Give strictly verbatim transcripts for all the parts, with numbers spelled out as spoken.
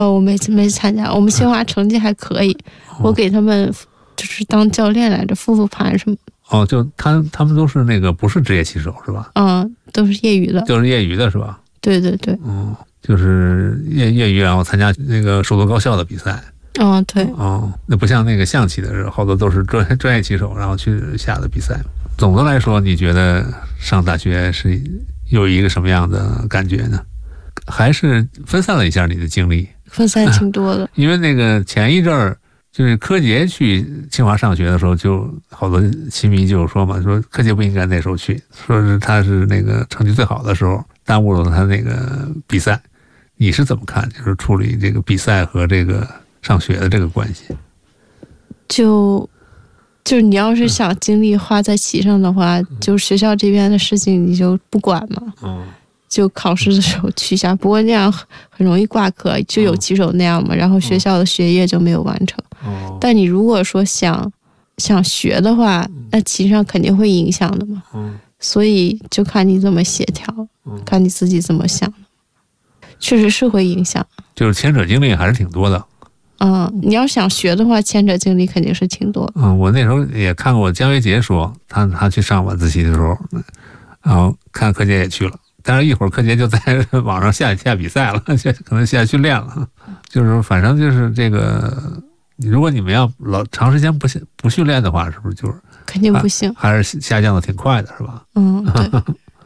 哦，我没没参加，我们清华成绩还可以，哦、我给他们就是当教练来着，复复盘什么。 哦，就他他们都是那个不是职业棋手是吧？ 嗯，都是业余的。 就是业余的是吧？ 对对对。 嗯，就是业业余然后参加那个首都高校的比赛。 嗯，对。 哦，那不像那个象棋的时候，好多都是专专业棋手，然后去下的比赛。总的来说，你觉得上大学是有一个什么样的感觉呢？还是分散了一下你的精力？ 分散挺多的。 因为那个前一阵儿，就是柯洁去清华上学的时候，就好多棋迷就说嘛，说柯洁不应该那时候去，说是他是那个成绩最好的时候耽误了他那个比赛。你是怎么看？就是处理这个比赛和这个上学的这个关系？ 就就是你要是想精力花在棋上的话，就学校这边的事情你就不管嘛。嗯。就考试的时候去一下，不过那样很容易挂科，就有棋手那样嘛，然后学校的学业就没有完成。哦、但你如果说想想学的话，那棋上肯定会影响的嘛。嗯、所以就看你怎么协调，嗯、看你自己怎么想。确实是会影响， 就是牵扯精力还是挺多的。 嗯，你要想学的话，牵扯精力肯定是挺多的。 嗯，我那时候也看过姜维杰说，他他去上晚自习的时候，然后看柯洁也去了。但是一会儿柯洁就在网上下下比赛了，可能下训练了。就是反正就是这个，如果你们要老长时间不不训练的话，是不是就是肯定不行？ 还是下降的挺快的，是吧？ 嗯，对。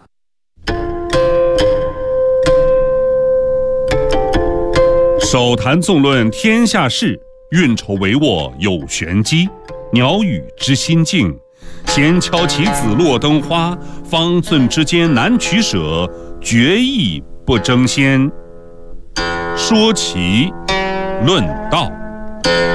手谈纵论天下事，运筹帷幄有玄机。鸟语知心境。闲敲棋子落灯花，方寸之间难取舍，决意不争先。说棋论道。